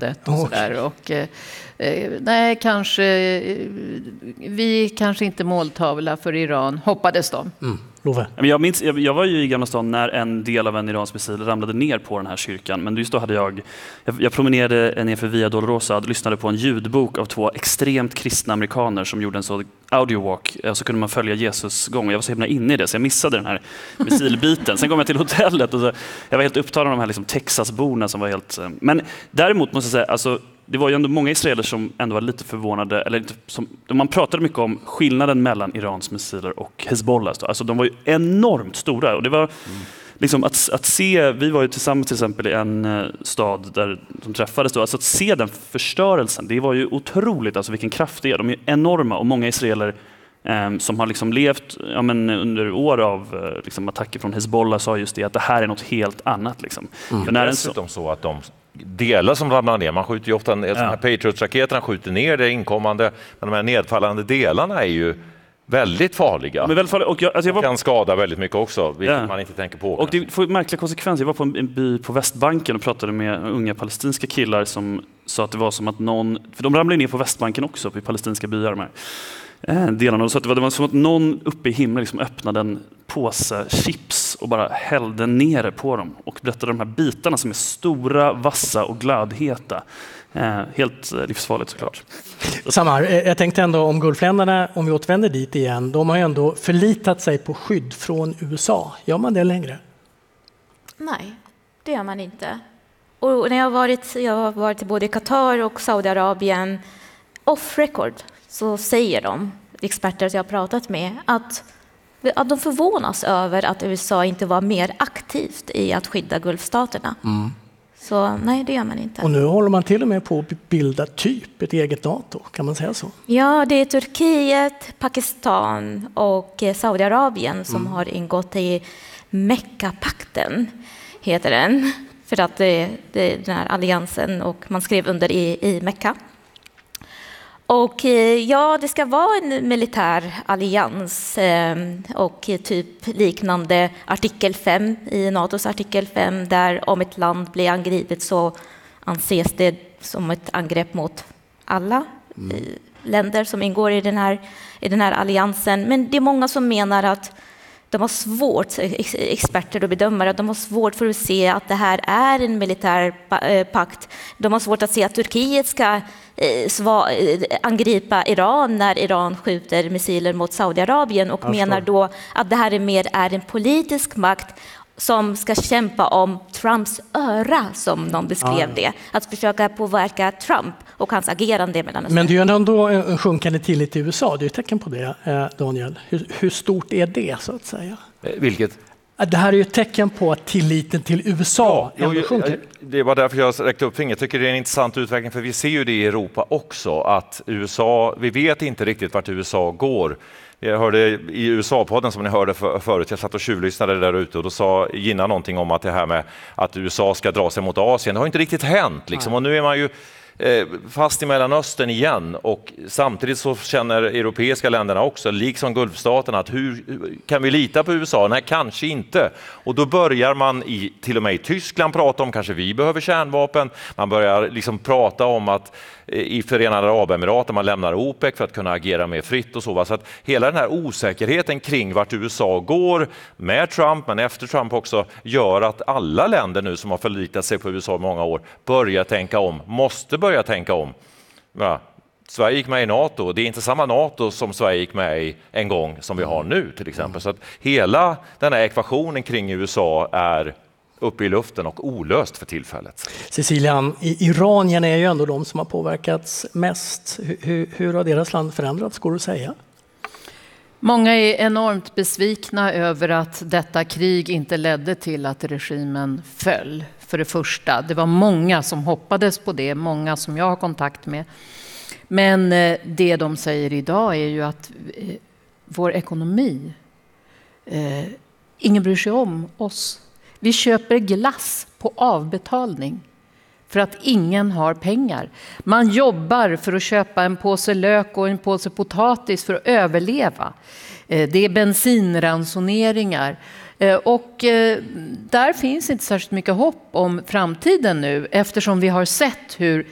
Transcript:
eländet och sådär. Och nej, vi kanske inte måltavla för Iran, hoppades de. Love. Jag var ju i Gamla stan när en del av en iransk missil ramlade ner på den här kyrkan. Men just då hade jag promenerade nerför Via Dolorosa och lyssnade på en ljudbok av 2 extremt kristna amerikaner som gjorde en så audiowalk. Och så kunde man följa Jesus gång. Jag var så himla inne i det så jag missade den här missilbiten. Sen kom jag till hotellet och jag var helt upptagen av de här liksom Texasborna som var helt... Men däremot måste jag säga, alltså, det var ju ändå många israeler som ändå var lite förvånade, eller man pratade mycket om skillnaden mellan Irans missiler och Hezbollah. Alltså de var ju enormt stora och det var liksom att se, vi var ju tillsammans till exempel i en stad där de träffades då, alltså att se den förstörelsen, det var ju otroligt, alltså vilken kraft det är. De är enorma och många israeler som har liksom levt under år av liksom attacker från Hezbollah sa just det, att det här är något helt annat. Liksom. För när dessutom så att de delar som ramlar ner, man skjuter ju ofta, de här Patriot-raketerna skjuter ner det inkommande, men de här nedfallande delarna är ju väldigt farliga. Men jag kan skada väldigt mycket också, vilket man inte tänker på. Och det får märkliga konsekvenser. Jag var på en by på Västbanken och pratade med unga palestinska killar som sa att det var som att för de ramlade ner på Västbanken också, på palestinska byar, de här delarna. Så att det var som att någon uppe i himlen liksom öppnade en påse chips och bara hällde ner på dem och berättade de här bitarna som är stora, vassa och glödheta. Helt livsfarligt såklart. Samar, jag tänkte ändå om Gulfländerna, om vi återvänder dit igen, de har ju ändå förlitat sig på skydd från USA. Gör man det längre? Nej, det gör man inte. Och när jag har varit i både Qatar och Saudiarabien, off record, så säger de, experter som jag har pratat med, att de förvånas över att USA inte var mer aktivt i att skydda Gulfstaterna. Så nej, det gör man inte. Och nu håller man till och med på att bilda typ ett eget NATO, kan man säga så? Ja, det är Turkiet, Pakistan och Saudiarabien som har ingått i Mecca-pakten, heter den. För att det är den här alliansen och man skrev under i Mecca. Och ja, det ska vara en militär allians och typ liknande artikel 5 i NATOs artikel 5, där om ett land blir angripet så anses det som ett angrepp mot alla länder som ingår i den här alliansen. Men det är många som menar att de har svårt, experter och bedömare, att de har svårt för att se att det här är en militär pakt. De har svårt att se att Turkiet ska angripa Iran när Iran skjuter missiler mot Saudiarabien och menar då att det här är en politisk makt som ska kämpa om Trumps öra, som de beskrev det. Att försöka påverka Trump och hans agerande. Men det är ju ändå en sjunkande tillit till USA. Det är ett tecken på det, Daniel. Hur stort är det, så att säga? Vilket? Det här är ju ett tecken på att tilliten till USA sjunker. Det var därför jag räckte upp fingret. Jag tycker det är en intressant utveckling, för vi ser ju det i Europa också, att USA, vi vet inte riktigt vart USA går. Jag hörde i USA-podden som ni hörde förut, jag satt och tjuvlyssnade där ute och då sa Gina någonting om att det här med att USA ska dra sig mot Asien, det har inte riktigt hänt liksom. Och nu är man ju fast i Mellanöstern igen, och samtidigt så känner europeiska länderna också, liksom Gulfstaterna, att hur kan vi lita på USA? Nej, kanske inte. Och då börjar man till och med i Tyskland prata om kanske vi behöver kärnvapen. Man börjar liksom prata om att i Förenade Arabemiraten man lämnar OPEC för att kunna agera mer fritt och så. Så att hela den här osäkerheten kring vart USA går med Trump, men efter Trump också, gör att alla länder nu som har förlitat sig på USA i många år börjar tänka om, måste börja tänka om. Ja, Sverige gick med i NATO, det är inte samma NATO som Sverige gick med i en gång som vi har nu till exempel. Så att hela den här ekvationen kring USA är uppe i luften och olöst för tillfället. Cecilian, iranierna är ju ändå de som har påverkats mest. Hur har deras land förändrats, går det att säga? Många är enormt besvikna över att detta krig inte ledde till att regimen föll. För det första, det var många som hoppades på det, många som jag har kontakt med. Men det de säger idag är ju att vår ekonomi, ingen bryr sig om oss. Vi köper glass på avbetalning för att ingen har pengar. Man jobbar för att köpa en påse lök och en påse potatis för att överleva. Det är bensinransoneringar. Och där finns inte särskilt mycket hopp om framtiden nu, eftersom vi har sett hur